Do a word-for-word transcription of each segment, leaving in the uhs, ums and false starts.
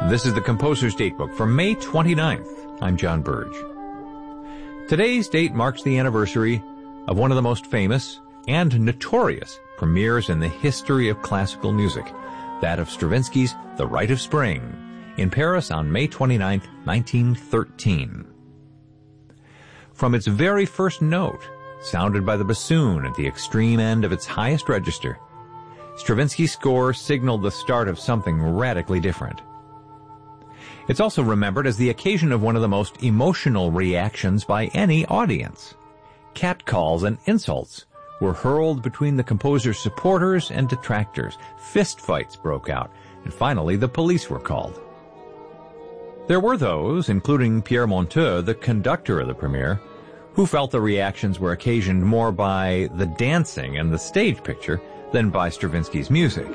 This is the Composer's Datebook for May twenty-ninth. I'm John Burge. Today's date marks the anniversary of one of the most famous and notorious premieres in the history of classical music, that of Stravinsky's The Rite of Spring, in Paris on May twenty-ninth, nineteen thirteen. From its very first note, sounded by the bassoon at the extreme end of its highest register, Stravinsky's score signaled the start of something radically different. It's also remembered as the occasion of one of the most emotional reactions by any audience. Catcalls and insults were hurled between the composer's supporters and detractors. Fistfights broke out, and finally the police were called. There were those, including Pierre Monteux, the conductor of the premiere, who felt the reactions were occasioned more by the dancing and the stage picture than by Stravinsky's music.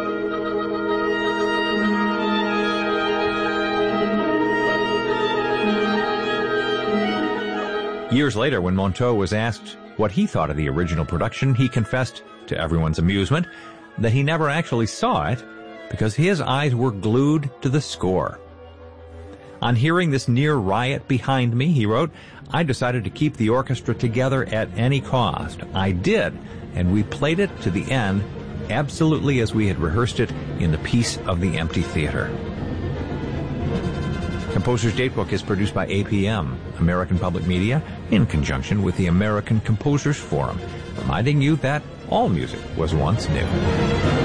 Years later, when Monteux was asked what he thought of the original production, he confessed, to everyone's amusement, that he never actually saw it because his eyes were glued to the score. On hearing this near riot behind me, he wrote, I decided to keep the orchestra together at any cost. I did, and we played it to the end, absolutely as we had rehearsed it in The Peace of the Empty Theater. Composer's Datebook is produced by A P M, American Public Media, in conjunction with the American Composers Forum, reminding you that all music was once new.